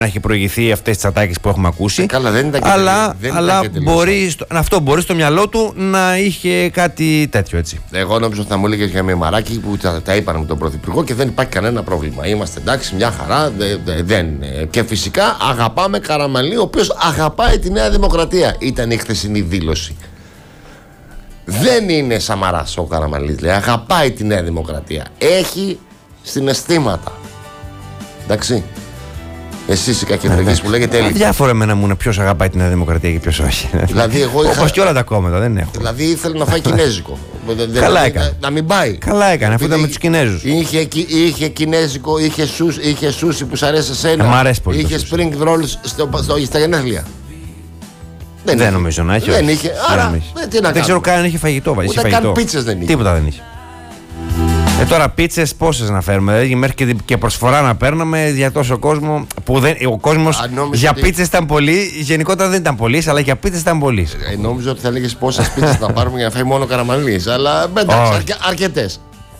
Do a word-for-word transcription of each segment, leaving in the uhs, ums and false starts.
να έχει προηγηθεί αυτές τις ατάκες που έχουμε ακούσει. Ε, καλά, δεν ήταν και αλλά δεν αλλά ήταν και μπορεί, στο, αυτό μπορεί στο μυαλό του να είχε κάτι τέτοιο, έτσι. Εγώ νόμιζα ότι θα μου έλεγε για με μαράκι που τα, τα είπαν με τον Πρωθυπουργό και δεν υπάρχει κανένα πρόβλημα. Είμαστε εντάξει, μια χαρά. Δε, δε, δεν. Και φυσικά αγαπάμε Καραμανλή, ο οποίος αγαπάει τη Νέα Δημοκρατία. Ήταν η χθεσινή δήλωση. Δεν είναι Σαμαράς ο Καραμανλής, λέει. Αγαπάει τη Νέα Δημοκρατία. Έχει συναισθήματα. Εντάξει. Εσείς οι κακεντρεγείς που λέγεται έλλειπη. Διάφορα εμένα μου είναι ποιος αγαπάει τη Νέα Δημοκρατία και ποιος όχι. Δηλαδή, εγώ είχα... Όπως και όλα τα κόμματα, δεν έχω. Δηλαδή ήθελε να φάει κινέζικο. Καλά έκανε. Να μην πάει. Καλά έκανε, αφού ήταν με τους Κινέζους. Είχε, είχε κινέζικο, είχε, σους, είχε σούσι που σ' αρέσει εσένα. Ε, μ' αρέσει πολύ. Είχε spring rolls στο, στο, στα γενέθλια. Δεν, δεν νομίζω να έχει. Δεν είχε. Άρα, δεν, δεν, τι να δεν ξέρω καν αν είχε φαγητό. Ούτε καν πίτσες δεν είχε. Τίποτα δεν είχε. Ε, τώρα πίτσες πόσες να φέρουμε, δηλαδή μέχρι και, και προσφορά να παίρνουμε για τόσο κόσμο που δεν, ο κόσμος για ότι... πίτσες ήταν πολύ, γενικότερα δεν ήταν πολύ, αλλά για πίτσες ήταν πολύ. Ε, νόμιζα ότι θα έλεγες πόσες πίτσες θα πάρουμε για να φάει μόνο Καραμανλής, αλλά εντάξει, αρκε, αρκετές.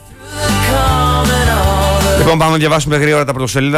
Λοιπόν, πάμε να διαβάσουμε γρήγορα τα πρωτοσέλιδα.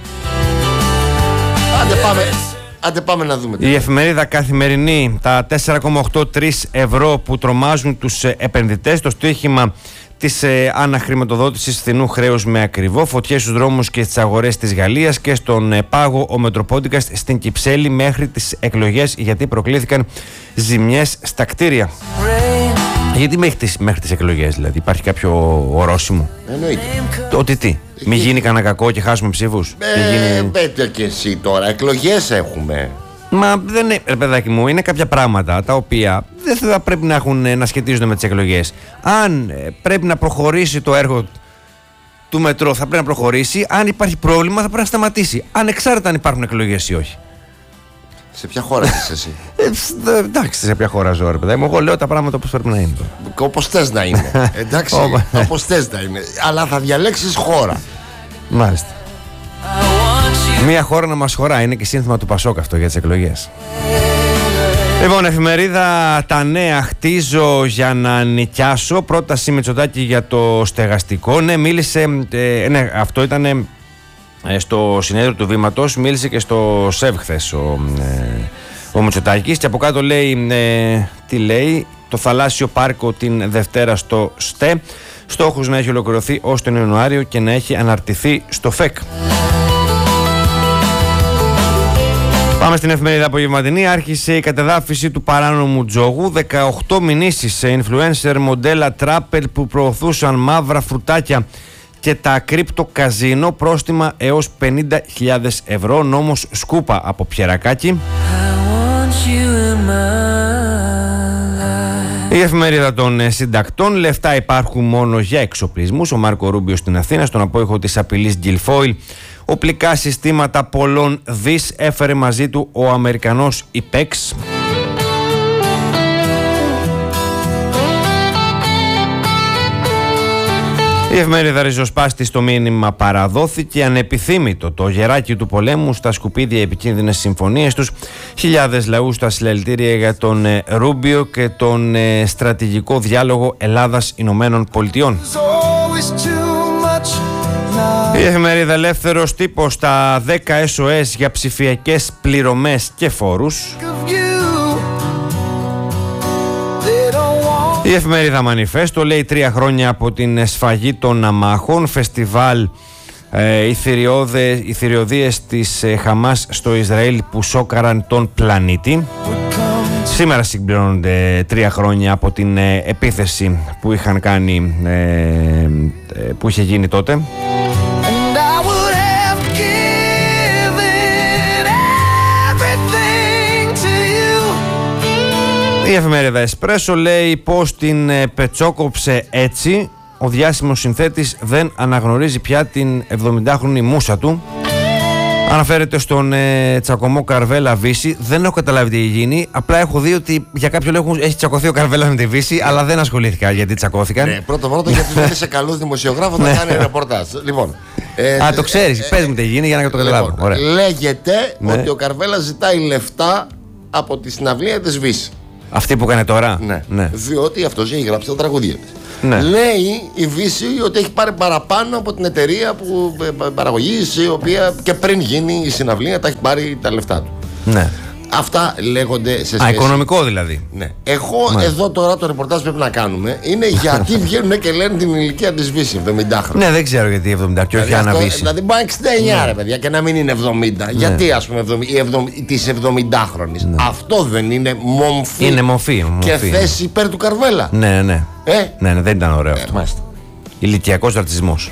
Άντε πάμε. Άντε πάμε να δούμε. Η εφημερίδα Καθημερινή, τα τέσσερα κόμμα ογδόντα τρία ευρώ που τρομάζουν τους επενδυτές, το στοίχημα της ε, αναχρηματοδότησης φθηνού χρέους με ακριβό, φωτιές στους δρόμους και στις αγορές της Γαλλίας και στον ε, Πάγο ο Μετροπόντικας στην Κυψέλη μέχρι τις εκλογές, γιατί προκλήθηκαν ζημιές στα κτίρια. Γιατί μέχρι τις, μέχρι τις εκλογές, δηλαδή, υπάρχει κάποιο ορόσημο? Εννοείται. Ότι τι, μην γίνει κανένα κακό και χάσουμε ψήφους? Ε, γίνει... Πέτε και εσύ τώρα, εκλογές έχουμε. Μα δεν είναι, ρε παιδάκι μου, είναι κάποια πράγματα τα οποία δεν θα πρέπει να, έχουν, να σχετίζονται με τις εκλογές. Αν ε, πρέπει να προχωρήσει το έργο του μετρό, θα πρέπει να προχωρήσει. Αν υπάρχει πρόβλημα, θα πρέπει να σταματήσει. Ανεξάρτητα αν υπάρχουν εκλογές ή όχι. Σε ποια χώρα είσαι εσύ? ε, εντάξει, σε ποια χώρα ζω, ρε παιδάκι μου. Εγώ λέω τα πράγματα όπως πρέπει να είναι. Όπως θες να είναι. Εντάξει, όπως θες να είναι. Αλλά θα διαλέξεις χώρα. Μάλιστα. Μία χώρα να μας χωράει, είναι και σύνθημα του Πασόκ αυτό για τις εκλογές. Λοιπόν, εφημερίδα Τα Νέα, χτίζω για να νοικιάσω. Πρόταση Μητσοτάκη για το στεγαστικό. Ναι, μίλησε, ε, ναι, αυτό ήταν ε, στο συνέδριο του Βήματος, μίλησε και στο ΣΕΒ χθες ο, ε, ο Μητσοτάκης και από κάτω λέει, ε, τι λέει, το θαλάσσιο πάρκο την Δευτέρα στο ΣΤΕ. Στόχος να έχει ολοκληρωθεί ως τον Ιανουάριο και να έχει αναρτηθεί στο ΦΕΚ. Πάμε στην εφημερίδα Απογευματινή. Άρχισε η κατεδάφιση του παράνομου τζόγου. δεκαοκτώ μηνύσεις σε influencer μοντέλα τράπελ που προωθούσαν μαύρα φρουτάκια και τα κρύπτο καζίνο, πρόστιμα έως πενήντα χιλιάδες ευρώ. Νόμος Σκούπα από Πιερακάκη. Η εφημερίδα των συντακτών. Λεφτά υπάρχουν μόνο για εξοπλισμούς. Ο Μάρκο Ρούμπιο στην Αθήνα, στον απόϊχο της απειλής Γκιλφόιλ. Οπλικά συστήματα πολλών δις έφερε μαζί του ο Αμερικανός Ιπέξ. Η εφημερίδα Ριζοσπάστη στο μήνυμα παραδόθηκε. Ανεπιθύμητο το γεράκι του πολέμου, στα σκουπίδια επικίνδυνες συμφωνίες τους. Χιλιάδες λαού στα συλλαλητήρια για τον ε, Ρούμπιο και τον ε, στρατηγικό διάλογο Ελλάδας-Ηνωμένων Πολιτειών. Η εφημερίδα Ελεύθερος Τύπος, στα δέκα ες ο ες για ψηφιακές πληρωμές και φόρους. Η εφημερίδα Μανιφέστο λέει τρία χρόνια από την σφαγή των αμάχων. Φεστιβάλ ε, οι θηριωδίες της ε, Χαμάς στο Ισραήλ που σόκαραν τον πλανήτη. Σήμερα συμπληρώνονται τρία χρόνια από την ε, επίθεση που είχαν κάνει, ε, ε, που είχε γίνει τότε. Η εφημερίδα Εσπρέσο λέει πως την πετσόκοψε έτσι. Ο διάσημος συνθέτης δεν αναγνωρίζει πια την εβδομηντάχρονη μούσα του. Αναφέρεται στον ε, τσακωμό Καρβέλα Βύση. Δεν έχω καταλάβει τι έχει γίνει. Απλά έχω δει ότι για κάποιο λόγο έχει τσακωθεί ο Καρβέλα με τη Βύση, αλλά δεν ασχολήθηκα γιατί τσακώθηκαν. Ναι, πρώτο πρώτο γιατί δεν είσαι καλός δημοσιογράφος να κάνει ρεπορτάζ. Λοιπόν. Ε, Α, το ξέρεις. Πες μου τι γίνει για να το καταλάβω. Λοιπόν, λέγεται ναι. ότι ο Καρβέλα ζητάει λεφτά από τη συναυλία της Βύση. Αυτή που έκανε τώρα. Ναι. ναι. Διότι αυτός έχει γράψει τα τραγούδια της. Ναι. Λέει η Βύση ότι έχει πάρει παραπάνω από την εταιρεία που παραγωγής, η οποία και πριν γίνει η συναυλία τα έχει πάρει τα λεφτά του. Ναι. Αυτά λέγονται σε σχέση. Α, οικονομικό δηλαδή. Ναι. Εγώ ναι. εδώ τώρα το ρεπορτάζ πρέπει να κάνουμε είναι γιατί βγαίνουν και λένε την ηλικία της Βύση, εβδομήντα χρόνια. Ναι, δεν ξέρω γιατί εβδομήντα και όχι Άννα Βύση. Δηλαδή μπορεί να εξήντα εννιά ναι. ρε παιδιά και να μην είναι εβδομήντα. Ναι. Γιατί ας πούμε της εβδομηντάχρονης. Ναι. Αυτό δεν είναι μομφή. Είναι μομφή. Και θέση υπέρ του Καρβέλα. Ναι, ναι. Ε? Ναι, ναι, δεν ήταν ωραίο ε, αυτό. Μάλιστα. Ηλικιακός ρατσισμός.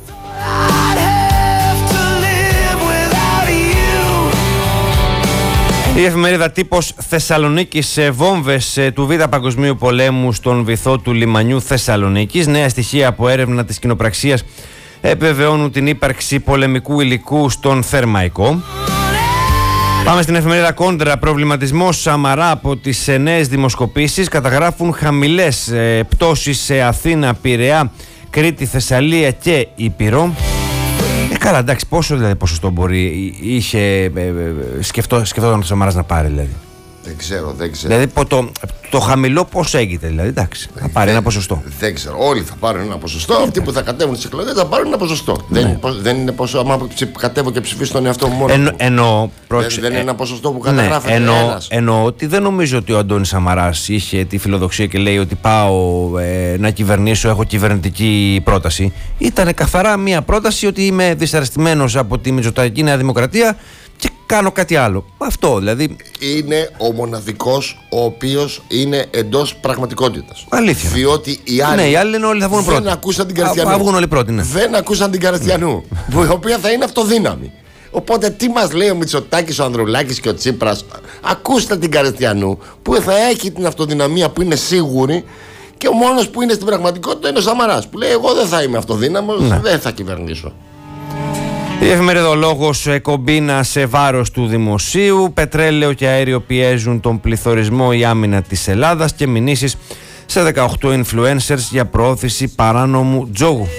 Η εφημερίδα Τύπος Θεσσαλονίκης σε βόμβες του Β' Παγκοσμίου Πολέμου στον βυθό του λιμανιού Θεσσαλονίκης. Νέα στοιχεία από έρευνα της κοινοπραξίας επιβεβαιώνουν την ύπαρξη πολεμικού υλικού στον Θερμαϊκό. Πάμε στην εφημερίδα Κόντρα. Προβληματισμός Σαμαρά από τις νέες δημοσκοπήσεις. Καταγράφουν χαμηλές ε, πτώσεις σε Αθήνα, Πειραιά, Κρήτη, Θεσσαλία και Ήπειρο. Ε, καλά, εντάξει, πόσο δηλαδή ποσοστό μπορεί είχε ε, ε, σκεφτό, σκεφτόταν ο Σαμαράς να πάρει, δηλαδή. Δεν ξέρω, δεν ξέρω. Δηλαδή το, το χαμηλό πόσο έγινε, δηλαδή, εντάξει, θα πάρει δεν, ένα ποσοστό. Δεν ξέρω, όλοι θα πάρουν ένα ποσοστό. Αυτοί που θα κατέβουν στις εκλογές θα πάρουν ένα ποσοστό. Ναι. Δεν, δεν είναι ποσοστό, άμα κατέβω και ψηφίσω τον εαυτό μου μόνο. Εν, εννοώ, δεν, δεν είναι ένα ποσοστό που καταγράφεται. Ναι, εννοώ, ένας. εννοώ ότι δεν νομίζω ότι ο Αντώνης Σαμαράς είχε τη φιλοδοξία και λέει ότι πάω ε, να κυβερνήσω, έχω κυβερνητική πρόταση. Ήταν καθαρά μια πρόταση ότι είμαι δυσαρεστημένος από τη Μητσοτάκη Νέα Δημοκρατία και κάνω κάτι άλλο. Αυτό δηλαδή. Είναι ο μοναδικός ο οποίος είναι εντός πραγματικότητας. Αλήθεια. Διότι οι άλλοι, ναι, οι άλλοι όλοι θα βγουν πρώτοι. Δεν ακούσαν την Καριστιανού. Θα βγουν όλοι πρώτοι, ναι. Δεν ακούσαν την Καριστιανού. Ναι. Η οποία θα είναι αυτοδύναμη. Οπότε τι μας λέει ο Μητσοτάκης, ο Ανδρουλάκης και ο Τσίπρας? Ακούστε την Καριστιανού που θα έχει την αυτοδυναμία που είναι σίγουρη. Και ο μόνος που είναι στην πραγματικότητα είναι ο Σαμαράς που λέει: εγώ δεν θα είμαι αυτοδύναμος, ναι. δεν θα κυβερνήσω. Η εφημερίδα Ο Λόγος, κομπίνα σε βάρος του δημοσίου. Πετρέλαιο και αέριο πιέζουν τον πληθωρισμό, η άμυνα της Ελλάδας και μηνύσεις σε δεκαοκτώ influencers για προώθηση παράνομου τζόγου.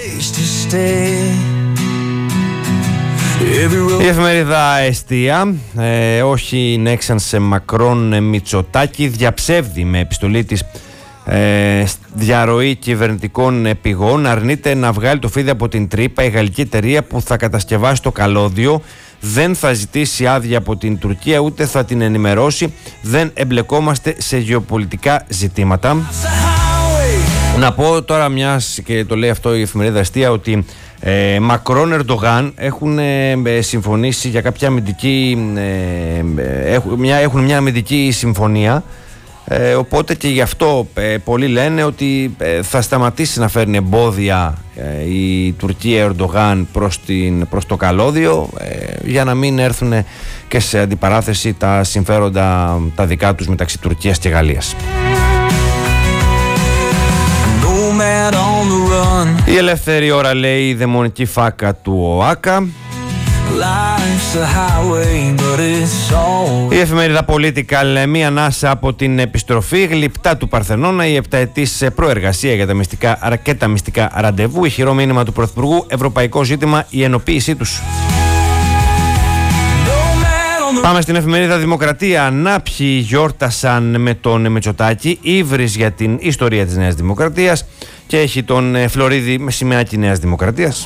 Η εφημερίδα Εστία, ε, όχι νέξαν σε Μακρόν Μητσοτάκη, διαψεύδει με επιστολή της Ε, διαρροή κυβερνητικών πηγών. Αρνείται να βγάλει το φίδι από την τρύπα η γαλλική εταιρεία που θα κατασκευάσει το καλώδιο. Δεν θα ζητήσει άδεια από την Τουρκία, ούτε θα την ενημερώσει. Δεν εμπλεκόμαστε σε γεωπολιτικά ζητήματα. Να πω τώρα, μιας και το λέει αυτό η εφημερίδα Αστεία, ότι ε, Μακρόν Ερντογάν έχουν ε, συμφωνήσει για κάποια αμυντική ε, ε, έχουν, μια, έχουν μια αμυντική συμφωνία. Ε, οπότε και γι' αυτό ε, πολλοί λένε ότι ε, θα σταματήσει να φέρνει εμπόδια ε, η Τουρκία Ερντογάν προς, την, προς το καλώδιο ε, για να μην έρθουν και σε αντιπαράθεση τα συμφέροντα τα δικά τους μεταξύ Τουρκίας και Γαλλίας. Η ελεύθερη ώρα λέει η δαιμονική φάκα του ΟΑΚΑ. Η εφημερίδα Political, μία ανάσα από την επιστροφή γλυπτά του Παρθενώνα, η επταετής προεργασία για τα μυστικά και τα μυστικά ραντεβού, ηχηρό μήνυμα του Πρωθυπουργού, ευρωπαϊκό ζήτημα η ενοποίησή τους. Πάμε στην εφημερίδα Δημοκρατία. Νάπιοι γιόρτασαν με τον Μητσοτάκη, ύβρις για την ιστορία της Νέας Δημοκρατίας, και έχει τον Φλωρίδη με σημαίακι Νέας Δημοκρατίας.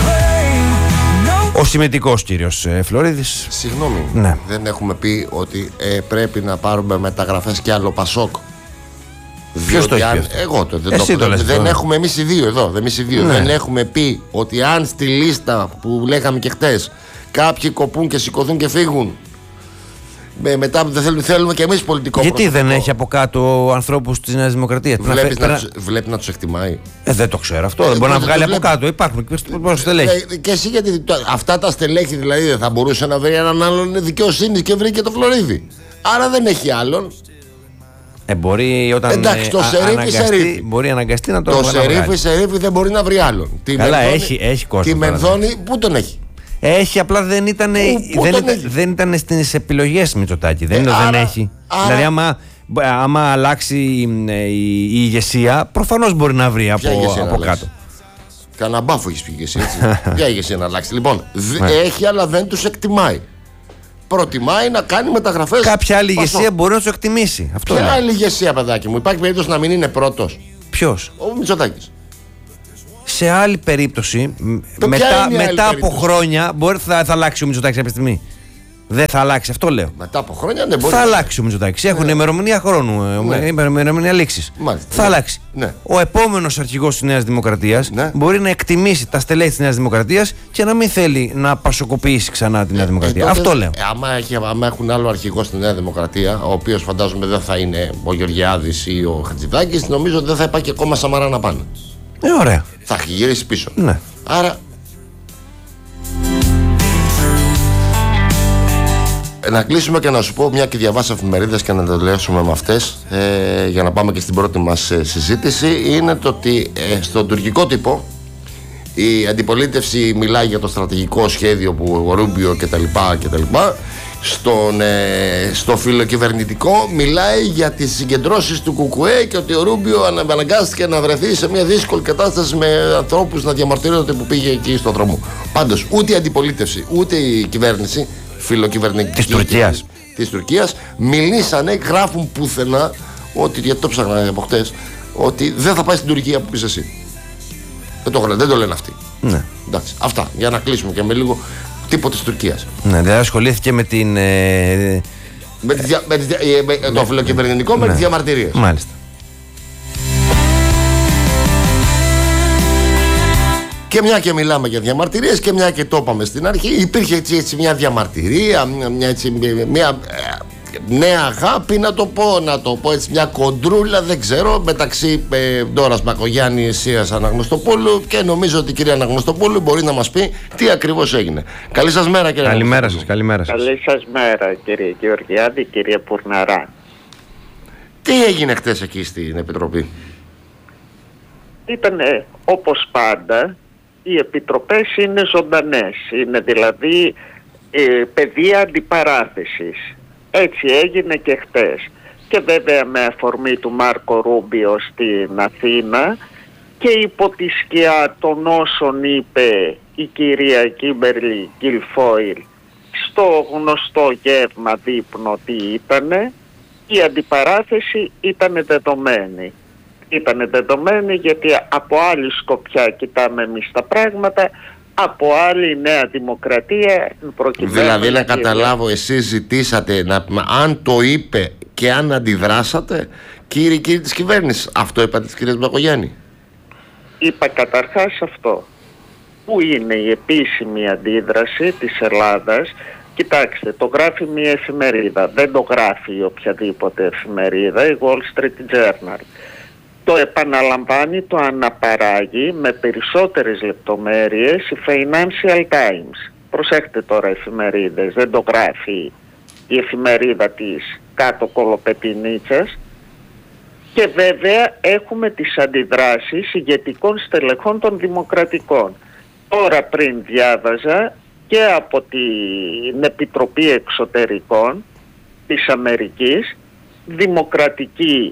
Ο σημαιτικός κύριος ε, Φλωρίδης. Συγγνώμη, ναι. δεν έχουμε πει ότι ε, πρέπει να πάρουμε μεταγραφές κι άλλο Πασόκ? Ποιος το έχει πει αυτό? Εγώ το, δεν, Εσύ το, το λες δεν αυτό. έχουμε εμείς οι δύο εδώ, εμείς οι δύο. Ναι. Δεν έχουμε πει ότι αν στη λίστα που λέγαμε και χτες κάποιοι κοπούν και σηκωθούν και φύγουν, με, μετά δεν θέλουμε, θέλουμε και εμείς πολιτικό Γιατί προσωπικό. Δεν έχει από κάτω ανθρώπους της Νέας Δημοκρατίας? Βλέπεις να, να, τους, βλέπει να τους εκτιμάει. Ε, δεν το ξέρω αυτό. Ε, δεν μπορεί να βγάλει από κάτω. Υπάρχουν και στελέχη. Ε, και εσύ γιατί το, αυτά τα στελέχη δηλαδή δεν θα μπορούσε να βρει έναν άλλον δικαιοσύνη και βρήκε το Φλωρίδη? Άρα δεν έχει άλλον. Ε, μπορεί όταν Εντάξει, το σερίφι, αναγκαστεί, σερίφι. μπορεί αναγκαστεί να το, το να σερίφι, σερίφι δεν μπορεί να βρει άλλον. Τη Καλά, Μενδώνη, έχει, έχει κόσμο. Τη Μενδώνη, πού τον έχει? Έχει, απλά δεν ήταν, πού, δεν, πού ήταν, δεν ήταν στις επιλογές Μητσοτάκη. Δεν είναι ότι δεν έχει. Άρα, δηλαδή, άμα, άμα αλλάξει η, η, η ηγεσία, προφανώς μπορεί να βρει από, από κάτω. Κανένα μπάφο έχει πει και εσύ, έτσι. Ποια ηγεσία να αλλάξει? Λοιπόν, ναι. έχει, αλλά δεν τους εκτιμάει. Προτιμάει να κάνει μεταγραφές. Κάποια άλλη ηγεσία μπορεί να τους εκτιμήσει. Αυτό Ποια είναι. άλλη ηγεσία, παιδάκι μου? Υπάρχει περίπτωση να μην είναι πρώτος? Ποιος? Ο Μητσοτάκης. Σε άλλη περίπτωση, Το μετά, άλλη μετά από περίπτωση. χρόνια, μπορεί θα, θα αλλάξει ο Μητσοτάκης κάποια στιγμή. Δεν θα αλλάξει, αυτό λέω. Μετά από χρόνια δεν μπορεί. Θα αλλάξει ο Μητσοτάκης. Έχουν ναι. ημερομηνία χρόνου, ναι. ημερομηνία λήξης. Θα ναι. αλλάξει. Ναι. Ο επόμενος αρχηγός της Νέας Δημοκρατίας ναι. μπορεί να εκτιμήσει τα στελέχη της Νέας Δημοκρατίας και να μην θέλει να πασοκοποιήσει ξανά τη Νέα Δημοκρατία. Ε, αυτό λέω. Ε, άμα, έχει, άμα έχουν άλλο αρχηγό στη Νέα Δημοκρατία, ο οποίος φαντάζομαι δεν θα είναι ο Γεωργιάδης ή ο Χατζηδάκης, νομίζω ότι δεν θα υπάρχει ακόμα Σαμαρά να πάνε. Ε, ωραία. Θα έχει γυρίσει πίσω. Ναι. Άρα. Να κλείσουμε και να σου πω, μια και διαβάσα εφημερίδες και να τελειώσουμε με αυτές, ε, για να πάμε και στην πρώτη μας ε, συζήτηση, είναι το ότι ε, στον τουρκικό τύπο η αντιπολίτευση μιλάει για το στρατηγικό σχέδιο που ο Ρούμπιο κτλ. κτλ. Στον, ε, στο φιλοκυβερνητικό μιλάει για τις συγκεντρώσεις του Κουκουέ και ότι ο Ρούμπιο αναγκάστηκε να βρεθεί σε μια δύσκολη κατάσταση με ανθρώπους να διαμαρτύρονται που πήγε εκεί στον δρόμο. Πάντως ούτε η αντιπολίτευση ούτε η κυβέρνηση φιλοκυβερνητική της Τουρκίας. της Τουρκίας μιλήσανε, γράφουν πουθενά ότι, γιατί το ψάχνα από χτες, ότι δεν θα πάει στην Τουρκία που πεις εσύ. Δεν το, δεν το λένε αυτοί. Ναι. Εντάξει, αυτά για να κλείσουμε και με λίγο τύπο της Τουρκίας. Ναι, δηλαδή ασχολήθηκε με την. Ε... Με, τη, με, τη, με, με το φιλοκυβερνητικό, με ναι. τις διαμαρτυρίες. Μάλιστα. Και μια και μιλάμε για διαμαρτυρίες και μια και το είπαμε στην αρχή, υπήρχε έτσι, έτσι μια διαμαρτυρία, μια, έτσι, μια ε, νέα αγάπη, να το πω, να το πω έτσι, μια κοντρούλα, δεν ξέρω, μεταξύ ε, Ντόρας Μπακογιάννη, Εσίας Αναγνωστοπούλου, και νομίζω ότι η κυρία Αναγνωστοπούλου μπορεί να μας πει τι ακριβώς έγινε. Καλή σας μέρα, κύριε. Καλημέρα σας, καλημέρα σας. Καλή σας μέρα, κύριε Γεωργιάδη, κύριε Πουρναρά. Τι έγινε χτες εκεί στην Επιτροπή? Ήτανε όπως πάντα. Οι επιτροπές είναι ζωντανές, είναι δηλαδή ε, πεδία αντιπαράθεσης. Έτσι έγινε και χτες. Και βέβαια με αφορμή του Μάρκο Ρούμπιο στην Αθήνα και υπό τη σκιά των όσων είπε η κυρία Κίμπερλι Γκιλφόιλ στο γνωστό γεύμα δείπνο τι ήτανε, η αντιπαράθεση ήταν δεδομένη. Ήταν δεδομένη γιατί από άλλη σκοπιά κοιτάμε εμείς τα πράγματα, από άλλη η Νέα Δημοκρατία προκειμένου. Δηλαδή να καταλάβω, εσείς ζητήσατε να, αν το είπε και αν αντιδράσατε, κύριοι κύριοι της κυβέρνησης, αυτό είπατε της κυρίας Μπακογιάννη? Είπα καταρχάς αυτό. Πού είναι η επίσημη αντίδραση της Ελλάδας? Κοιτάξτε, το γράφει μια εφημερίδα, δεν το γράφει οποιαδήποτε εφημερίδα, η Wall Street Journal. Το επαναλαμβάνει, το αναπαράγει με περισσότερες λεπτομέρειες η Financial Times. Προσέχτε τώρα εφημερίδες, δεν το γράφει η εφημερίδα της κάτω κολοπετινίτσας. Και βέβαια έχουμε τις αντιδράσεις ηγετικών στελεχών των Δημοκρατικών. Τώρα πριν διάβαζα και από την Επιτροπή Εξωτερικών της Αμερικής, δημοκρατική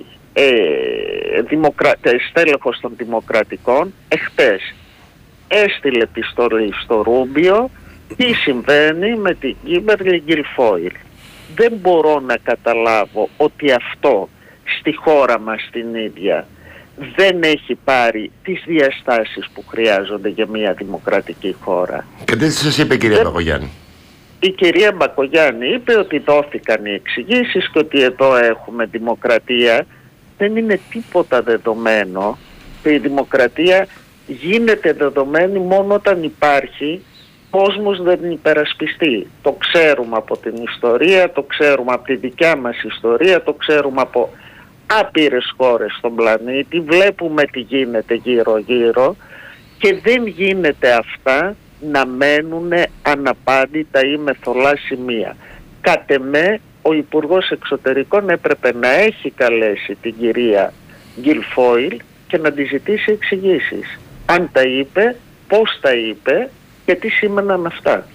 Ε, δημοκρα... στέλεχος των Δημοκρατικών εχθές έστειλε επιστολή στο Ρούμπιο τι συμβαίνει με την Κίμπερλι Γκιλφόιλ. Δεν μπορώ να καταλάβω ότι αυτό στη χώρα μας την ίδια δεν έχει πάρει τις διαστάσεις που χρειάζονται για μια δημοκρατική χώρα. Και τι σας είπε η κυρία Μπακογιάννη? Η κυρία Μπακογιάννη είπε ότι δόθηκαν οι εξηγήσεις και ότι εδώ έχουμε δημοκρατία. Δεν είναι τίποτα δεδομένο. Η δημοκρατία γίνεται δεδομένη μόνο όταν υπάρχει κόσμος δεν την υπερασπιστεί. Το ξέρουμε από την ιστορία, το ξέρουμε από τη δικιά μας ιστορία, το ξέρουμε από άπειρες χώρες στον πλανήτη. Βλέπουμε τι γίνεται γύρω γύρω και δεν γίνεται αυτά να μένουν αναπάντητα ή με θολά σημεία. Κατ' εμέ, ο Υπουργός Εξωτερικών έπρεπε να έχει καλέσει την κυρία Γκιλφόιλ και να τη ζητήσει εξηγήσεις. Αν τα είπε, πώς τα είπε και τι σήμαιναν αυτά.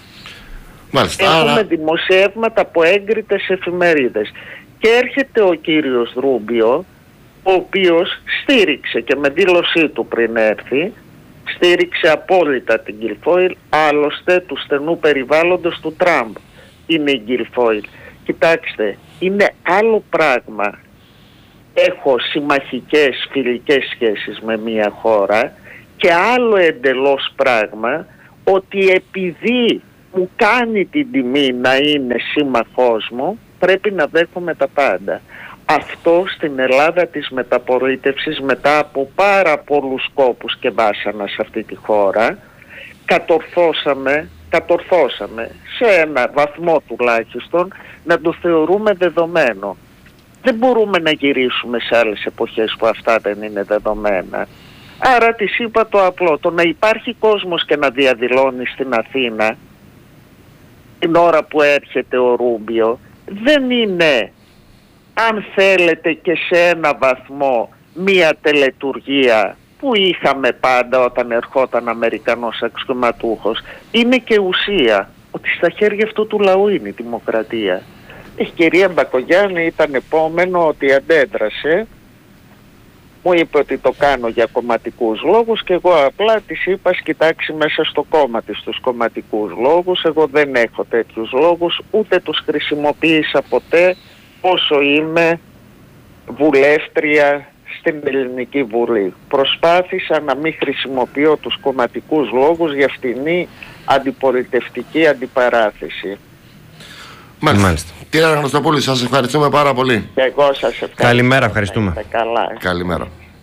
Μάλιστα, Έχουμε άρα... δημοσιεύματα από έγκριτες εφημερίδες. Και έρχεται ο κύριος Ρούμπιο, ο οποίος στήριξε και με δήλωσή του πριν έρθει, στήριξε απόλυτα την Γκιλφόιλ, άλλωστε του στενού περιβάλλοντος του Τραμπ είναι η Γκιλφόιλ. Κοιτάξτε, είναι άλλο πράγμα έχω συμμαχικές φιλικές σχέσεις με μια χώρα, και άλλο εντελώς πράγμα ότι επειδή μου κάνει την τιμή να είναι σύμμαχός μου, πρέπει να δέχομαι τα πάντα. Αυτό στην Ελλάδα της μεταπολίτευσης, μετά από πάρα πολλούς κόπους και βάσανα σε αυτή τη χώρα, κατορθώσαμε, κατορθώσαμε σε ένα βαθμό τουλάχιστον να το θεωρούμε δεδομένο. Δεν μπορούμε να γυρίσουμε σε άλλες εποχές που αυτά δεν είναι δεδομένα. Άρα της είπα το απλό, το να υπάρχει κόσμος και να διαδηλώνει στην Αθήνα την ώρα που έρχεται ο Ρούμπιο, δεν είναι, αν θέλετε, και σε ένα βαθμό μία τελετουργία που είχαμε πάντα όταν ερχόταν Αμερικανός αξιωματούχος. Είναι και ουσία ότι στα χέρια αυτού του λαού είναι η δημοκρατία. Η κυρία Μπακογιάννη ήταν επόμενο ότι αντέδρασε, μου είπε ότι το κάνω για κομματικούς λόγους, και εγώ απλά της είπα κοιτάξει μέσα στο κόμμα της τους κομματικούς λόγους. Εγώ δεν έχω τέτοιους λόγους, ούτε τους χρησιμοποίησα ποτέ όσο είμαι βουλεύτρια στην Ελληνική Βουλή. Προσπάθησα να μην χρησιμοποιώ τους κομματικούς λόγους για φτηνή αντιπολιτευτική αντιπαράθεση. Μάλιστα. Μάλιστα. Κύριε Αναγνωστοπούλη, σας ευχαριστούμε πάρα πολύ. Και εγώ σας ευχαριστώ. Καλημέρα, ευχαριστούμε. Καλά. Καλημέρα.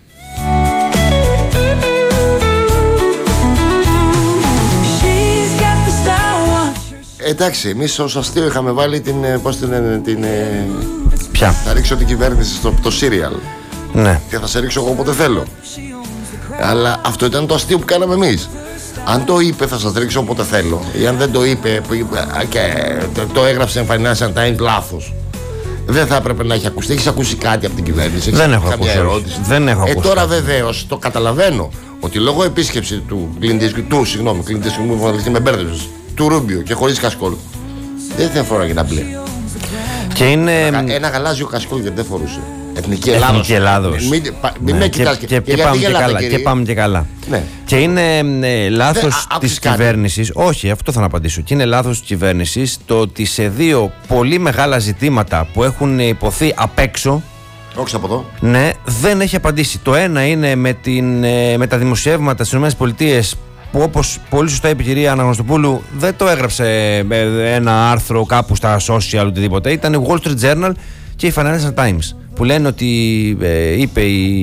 Εντάξει, εμείς ως αστείο είχαμε βάλει την, πώς την, την, Ποια? Θα ρίξω την κυβέρνηση στο το serial. Ναι. Και θα σε ρίξω εγώ όποτε θέλω. Αλλά αυτό ήταν το αστείο που κάναμε εμείς. Αν το είπε θα σας ρίξω όποτε θέλω, ή αν δεν το είπε και το έγραψε Financial Times λάθος, δεν θα έπρεπε να έχει ακουστεί. Έχεις ακούσει κάτι από την κυβέρνηση? Δεν έχω ακούσει. Ερώτηση. Δεν έχω ε, ακούσει. Τώρα βεβαίως το καταλαβαίνω ότι λόγω επίσκεψη του Κλίντισκου, του συγγνώμη, Κλίντισκου μου με μπέρδεψες, του Ρούμπιο και χωρίς κασκόλ, δεν θα φοράγε τα μπλε. Και είναι... Ένα, ένα γαλάζιο κασκόλ γιατί δεν φορούσε. Εθνική Ελλάδος. Εθνική Ελλάδος. Μην, μην ναι, με και, κοιτάς και, και, και, και, πάμε και, γελάτε, καλά, και πάμε και καλά. Ναι. Και είναι ε, λάθος Δε, της κυβέρνησης. Όχι, αυτό θα να απαντήσω. Και είναι λάθος της κυβέρνησης το ότι σε δύο πολύ μεγάλα ζητήματα που έχουν υποθεί απ' έξω, όχι από εδώ, ναι, δεν έχει απαντήσει. Το ένα είναι με, την, ε, με τα δημοσιεύματα στις ΗΠΑ, που όπως πολύ σωστά είπε η κυρία Αναγνωστοπούλου, δεν το έγραψε ένα άρθρο κάπου στα social οτιδήποτε. Ήταν η Wall Street Journal και η Financial Times, που λένε ότι ε, είπε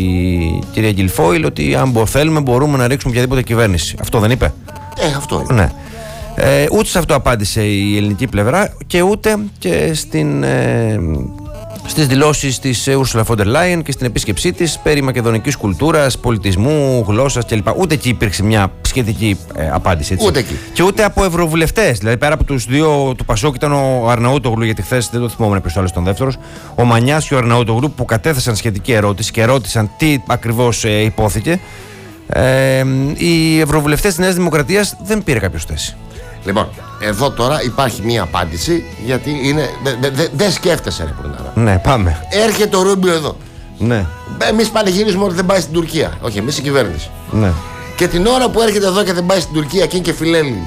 η κυρία Γκιλφόιλ ότι αν θέλουμε μπορούμε να ρίξουμε οποιαδήποτε κυβέρνηση. Αυτό δεν είπε? Ε, αυτό είναι. Ναι. Ε, ούτε σε αυτό απάντησε η ελληνική πλευρά και ούτε και στην, ε, στις δηλώσεις της Ursula von der Leyen και στην επίσκεψή της περί μακεδονικής κουλτούρας, πολιτισμού, γλώσσας κλπ. Ούτε εκεί υπήρξε μια σχετική ε, απάντηση. Έτσι. Ούτε εκεί. Και ούτε από ευρωβουλευτές. Δηλαδή, πέρα από τους δύο του Πασόκ, ήταν ο Αρναούτογλου, γιατί χθες δεν το θυμόμουν ποιος άλλος ήταν δεύτερος, ο Μανιάς και ο Αρναούτογλου, που κατέθεσαν σχετική ερώτηση και ρώτησαν τι ακριβώς ε, υπόθηκε. Ε, οι ευρωβουλευτές της Νέας Δημοκρατίας δεν πήρε κάποιος θέση. Λοιπόν, εδώ τώρα υπάρχει μία απάντηση, γιατί είναι. Δεν δε, δε σκέφτεσαι, ρε Πουρνάρα. Ναι, πάμε. Έρχεται ο Ρούμπιο εδώ. Ναι. Εμείς πανηγυρίζουμε ότι δεν πάει στην Τουρκία. Όχι, εμείς η κυβέρνηση. Ναι. Και την ώρα που έρχεται εδώ και δεν πάει στην Τουρκία, και είναι και φιλέλληνη.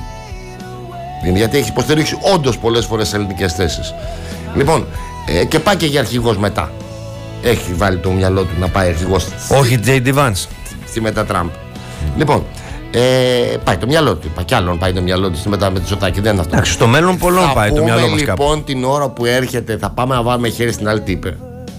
Γιατί έχει υποστηρίξει όντως πολλές φορές ελληνικές θέσεις. Λοιπόν, ε, και πάει και για αρχηγός μετά. Έχει βάλει το μυαλό του να πάει αρχηγός. Όχι, τζέι ντι Vance. Στη μετά Τραμπ. Mm. Λοιπόν. Ε, πάει το μυαλό του. Πάει κι άλλον πάει το μυαλό του μετά με τη Σωτάκη. Δεν είναι αυτό. Εντάξει, στο μέλλον πολλών πάει το μυαλό μας κάπου. Λοιπόν, την ώρα που έρχεται, θα πάμε να βάλουμε χέρι στην άλλη, τι είπε?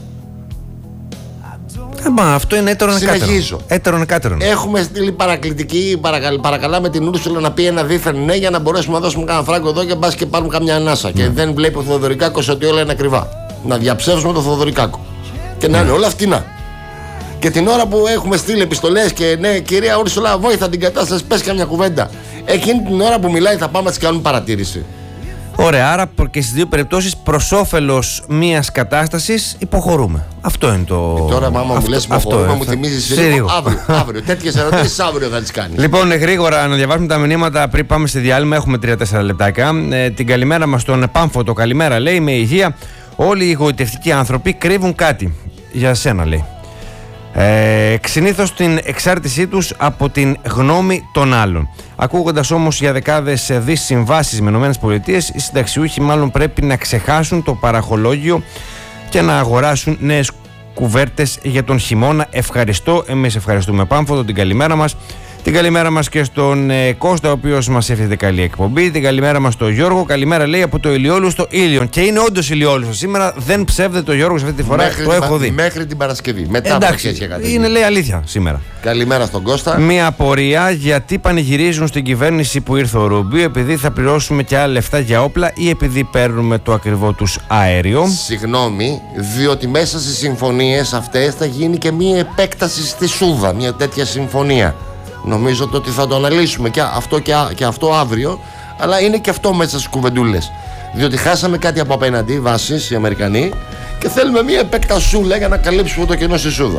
Ε, μα αυτό είναι έτερον εκάτερον. Έτερον εκάτερον. Έχουμε στείλει παρακλητική, παρακαλ, παρακαλάμε την Ούρσουλα να πει ένα δίθεν ναι για να μπορέσουμε να δώσουμε κανένα φράγκο εδώ και μπας και πάρουμε καμιά ανάσα. Mm. Και δεν βλέπει ο Θεοδωρικάκος ότι όλα είναι ακριβά. Να διαψεύσουμε τον Θεοδωρικάκο. Και να είναι όλα φτηνά. Και την ώρα που έχουμε στείλει επιστολές και ναι, κυρία Ούρσουλα, βόηθα την κατάσταση, πες καμιά κουβέντα. Εκείνη την ώρα που μιλάει θα πάμε να της κάνουμε παρατήρηση. Ωραία, άρα και στις δύο περιπτώσεις προς όφελος μιας κατάστασης υποχωρούμε. Αυτό είναι το. Και τώρα, μάμα μου λες υποχωρούμε, μου θυμίζεις λίγο. Αύριο, αύριο. Τέτοιες ερωτήσεις αύριο θα τις κάνεις. Λοιπόν, γρήγορα να διαβάσουμε τα μηνύματα πριν πάμε στη διάλειμμα. Έχουμε τρία τέσσερα λεπτάκια. Ε, την καλημέρα μας στον Πάμφωτο. Καλημέρα, λέει, με υγεία. Όλοι οι εγωιτευτικοί άνθρωποι κρύβουν κάτι. Για σένα, λέει. Ε, συνήθως την εξάρτησή τους από την γνώμη των άλλων. Ακούγοντας όμως για δεκάδες δις συμβάσεις με ΗΠΑ, οι συνταξιούχοι μάλλον πρέπει να ξεχάσουν το παραχολόγιο και να αγοράσουν νέες κουβέρτες για τον χειμώνα. Ευχαριστώ. Εμείς ευχαριστούμε Πάμφωτο. Την καλημέρα μας. Την καλημέρα μας και στον ε, Κώστα, ο οποίος μας εύχεται καλή εκπομπή. Την καλημέρα μας στον Γιώργο. Καλημέρα, λέει, από το Ηλιόλου στο Ήλιον. Και είναι όντως Ηλιόλου σήμερα. Δεν ψεύδεται ο Γιώργος αυτή τη φορά. Μέχρι το την, έχω δει. Μέχρι την Παρασκευή. Μετά εντάξει, από κάτι. είναι, λέει, αλήθεια σήμερα. Καλημέρα στον Κώστα. Μία απορία, γιατί πανηγυρίζουν στην κυβέρνηση που ήρθε ο Ρούμπιο, επειδή θα πληρώσουμε και άλλα λεφτά για όπλα ή επειδή παίρνουμε το ακριβό τους αέριο? Συγγνώμη, διότι μέσα στις συμφωνίες αυτές θα γίνει και μία επέκταση στη Σούδα, μια τέτοια συμφωνία. Νομίζω ότι θα το αναλύσουμε και αυτό, και, και αυτό αύριο, αλλά είναι και αυτό μέσα στις κουβεντούλες. Διότι χάσαμε κάτι από απέναντι, βάσεις οι Αμερικανοί, και θέλουμε μία επεκτασούλα για να καλύψουμε το κενό στη Σούδα.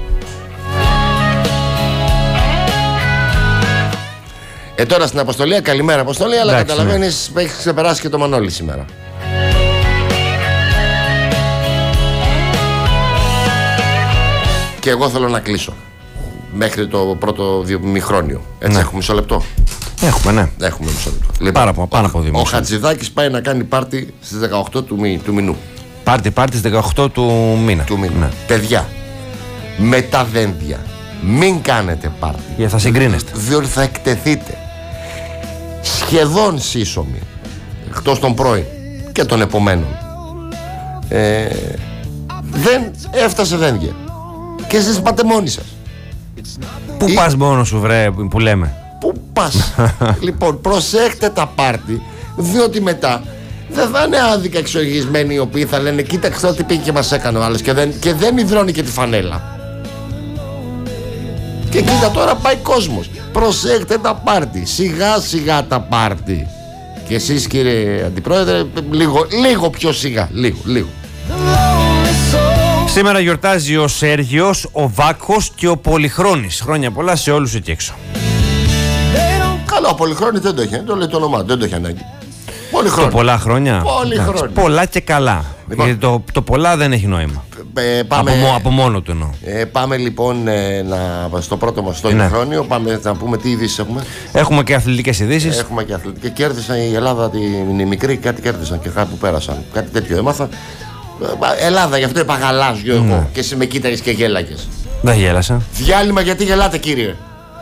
Ε, τώρα στην Αποστολία, καλημέρα Αποστολία, αλλά εντάξει, καταλαβαίνεις, ναι, έχει ξεπεράσει και το Μανώλη σήμερα. Και εγώ θέλω να κλείσω μέχρι το πρώτο μηχρόνιο. Έτσι, ναι. Έχουμε μισό λεπτό. Έχουμε, ναι. Έχουμε μισό λεπτό. Λοιπόν, πάρα, πάνω από δύο. Ο Χατζηδάκης πάει να κάνει πάρτι στις δεκαοκτώ του, μη, του μηνού. Πάρτι, πάρτι στις δεκαοκτώ του μήνα. Του μήνα. Ναι. Παιδιά, με τα δένδια, μην κάνετε πάρτι. Γιατί θα συγκρίνεστε. Διότι θα εκτεθείτε. Σχεδόν σύσσωμοι, εκτός των πρώην και των επομένων. Ε, δεν έφτασε δένδια. Και εσείς πάτε μόνοι σας. Πού Ή... πας μόνος σου, βρε, που λέμε? Πού πας? Λοιπόν, προσέχτε τα πάρτι, διότι μετά δεν θα είναι άδικα εξοργισμένοι οι οποίοι θα λένε κοίταξε ό,τι πήγε και μας έκανε ο άλλος, και δεν, και δεν υδρώνει και τη φανέλα. Και κοίτα, τώρα πάει κόσμος. Προσέχτε τα πάρτι, σιγά σιγά τα πάρτι. Και εσείς, κύριε Αντιπρόεδρε, λίγο, λίγο πιο σιγά, λίγο, λίγο. Σήμερα γιορτάζει ο Σέργιος, ο Βάκχος και ο Πολυχρόνης. Χρόνια πολλά σε όλους εκεί έξω. Καλά, ο Πολυχρόνης δεν το έχει, δεν το λέει το όνομά, δεν το έχει ανάγκη. Πολυχρόνη. Το πολλά χρόνια. Πολυχρόνη. Πολλά και καλά. Λοιπόν, γιατί το, το πολλά δεν έχει νόημα. Ε, πάμε, από, από μόνο του εννοώ. Ε, πάμε λοιπόν ε, να, στο πρώτο μας στο ναι. ημιχρόνιο. Πάμε να πούμε τι ειδήσεις έχουμε. Έχουμε και αθλητικές ειδήσεις. Έχουμε και αθλητικές. Κέρδισαν η Ελλάδα την η μικρή, κάτι κέρδισαν και κάτι που πέρασαν. Κάτι τέτοιο έμαθα. Ελλάδα, γι' αυτό είπα γαλάζιο εγώ. Ναι. Και εσύ με κοίταγες και γέλαγες. Δεν γέλασα. Διάλειμμα, γιατί γελάτε, κύριε?